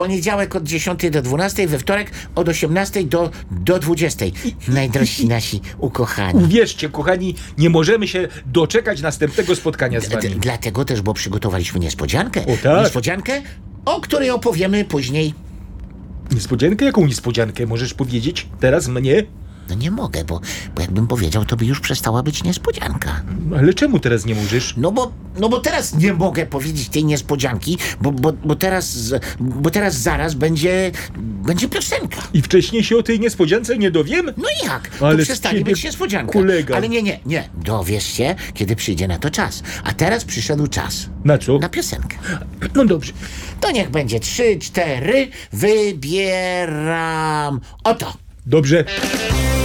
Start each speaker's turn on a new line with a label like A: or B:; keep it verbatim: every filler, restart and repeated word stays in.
A: Poniedziałek od dziesiątej do dwunastej, we wtorek od osiemnastej do, do dwudziestej. Najdrożsi nasi ukochani.
B: Uwierzcie, kochani, nie możemy się doczekać następnego spotkania z
A: D-
B: wami.
A: d- Dlatego też, bo przygotowaliśmy niespodziankę.
B: O tak?
A: Niespodziankę, o której opowiemy później.
B: Niespodziankę? Jaką niespodziankę? Możesz powiedzieć teraz mnie?
A: No nie mogę, bo, bo jakbym powiedział, to by już przestała być niespodzianka.
B: Ale czemu teraz nie możesz?
A: No bo, no bo teraz nie mogę powiedzieć tej niespodzianki, bo, bo, bo, teraz, bo teraz zaraz będzie, będzie piosenka.
B: I wcześniej się o tej niespodziance nie dowiem?
A: No i jak?
B: Ale
A: To
B: z
A: przestanie
B: ciebie
A: być niespodzianka.
B: kolega.
A: Ale nie, nie, nie. Dowiesz się, kiedy przyjdzie na to czas. A teraz przyszedł czas.
B: Na co?
A: Na piosenkę.
B: No dobrze.
A: To niech będzie trzy, cztery. Wybieram. Oto.
B: Dobrze.